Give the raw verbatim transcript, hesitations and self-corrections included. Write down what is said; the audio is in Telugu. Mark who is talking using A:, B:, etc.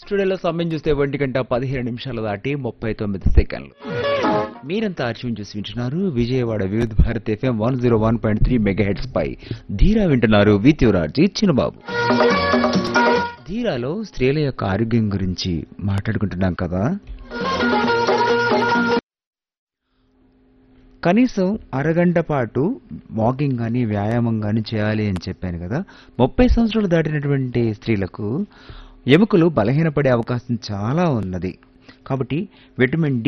A: స్టూడియోలో సమయం చూస్తే ఒంటి గంట పదిహేను నిమిషాలు దాటి ముప్పై తొమ్మిది సెకండ్లు. మీరంతా ఆర్చిని చూసి వింటున్నారు విజయవాడ వివిధ Bharat FM one zero one point three mega heads పై. ధీరా వింటున్నారు విత్ యువరాజ్ చిన్నబాబు. ధీరాలో స్త్రీల యొక్క ఆరోగ్యం గురించి మాట్లాడుకుంటున్నాం కదా. కనీసం అరగంట పాటు వాకింగ్ కానీ వ్యాయామం కానీ చేయాలి అని చెప్పాను కదా. ముప్పై సంవత్సరాలు దాటినటువంటి స్త్రీలకు ఎముకలు బలహీనపడే అవకాశం చాలా ఉన్నది. కాబట్టి విటమిన్ డి